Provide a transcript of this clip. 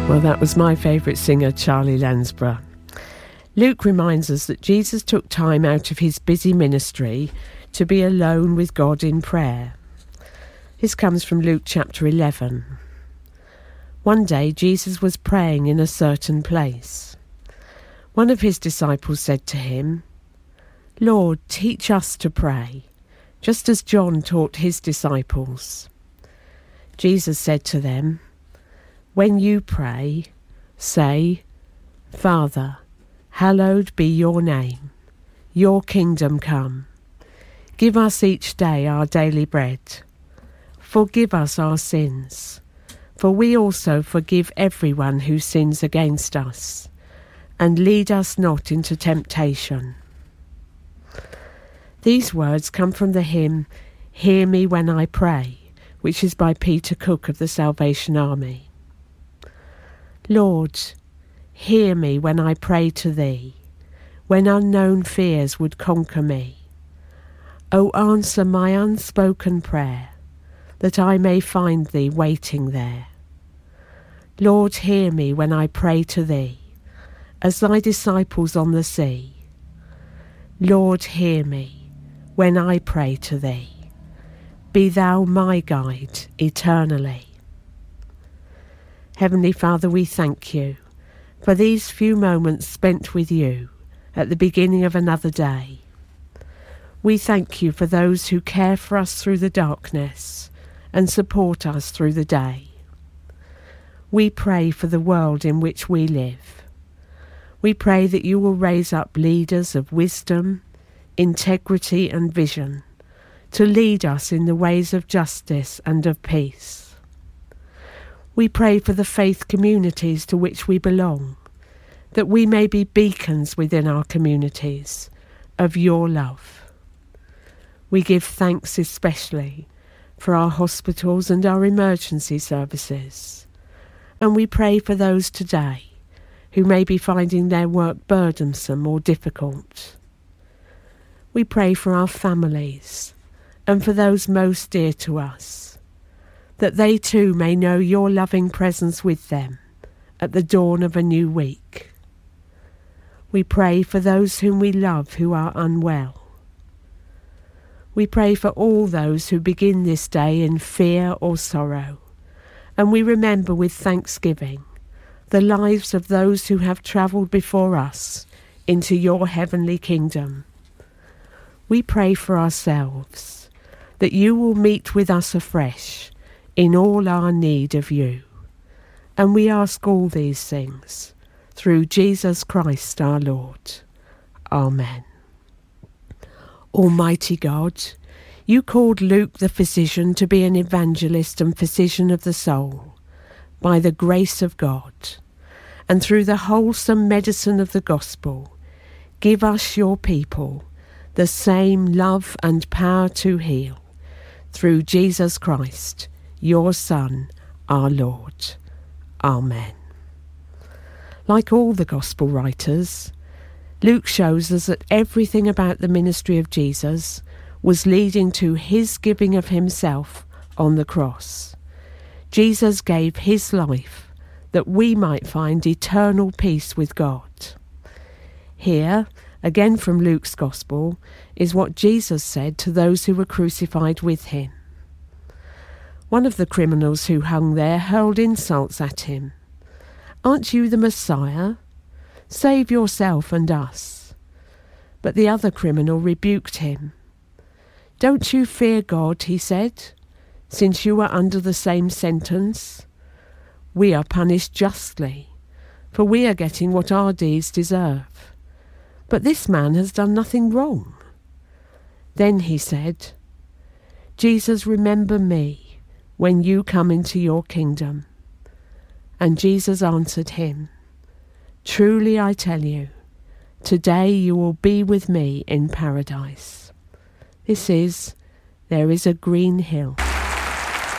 Well, that was my favourite singer, Charlie Lansborough. Luke reminds us that Jesus took time out of his busy ministry to be alone with God in prayer. This comes from Luke chapter 11. One day Jesus was praying in a certain place. One of his disciples said to him, "Lord, teach us to pray, just as John taught his disciples." Jesus said to them, "When you pray, say, 'Father, hallowed be your name. Your kingdom come. Give us each day our daily bread. Forgive us our sins, for we also forgive everyone who sins against us. And lead us not into temptation.'" These words come from the hymn, "Hear Me When I Pray," which is by Peter Cook of the Salvation Army. Lord, hear me when I pray to thee, when unknown fears would conquer me. O answer my unspoken prayer, that I may find thee waiting there. Lord, hear me when I pray to thee, as thy disciples on the sea. Lord, hear me when I pray to thee. Be thou my guide eternally. Heavenly Father, we thank you for these few moments spent with you at the beginning of another day. We thank you for those who care for us through the darkness and support us through the day. We pray for the world in which we live. We pray that you will raise up leaders of wisdom, integrity and vision to lead us in the ways of justice and of peace. We pray for the faith communities to which we belong, that we may be beacons within our communities of your love. We give thanks especially for our hospitals and our emergency services, and we pray for those today who may be finding their work burdensome or difficult. We pray for our families and for those most dear to us, that they too may know your loving presence with them at the dawn of a new week. We pray for those whom we love who are unwell. We pray for all those who begin this day in fear or sorrow, and we remember with thanksgiving the lives of those who have travelled before us into your heavenly kingdom. We pray for ourselves, that you will meet with us afresh in all our need of you. And we ask all these things through Jesus Christ our Lord. Amen. Almighty God, you called Luke the physician to be an evangelist and physician of the soul by the grace of God, and through the wholesome medicine of the gospel, give us your people the same love and power to heal through Jesus Christ, your Son, our Lord. Amen. Like all the Gospel writers, Luke shows us that everything about the ministry of Jesus was leading to his giving of himself on the cross. Jesus gave his life that we might find eternal peace with God. Here, again from Luke's Gospel, is what Jesus said to those who were crucified with him. One of the criminals who hung there hurled insults at him. "Aren't you the Messiah? Save yourself and us." But the other criminal rebuked him. "Don't you fear God," he said, "since you are under the same sentence? We are punished justly, for we are getting what our deeds deserve. But this man has done nothing wrong." Then he said, "Jesus, remember me when you come into your kingdom." And Jesus answered him, "Truly I tell you, today you will be with me in paradise." This is There Is a Green Hill.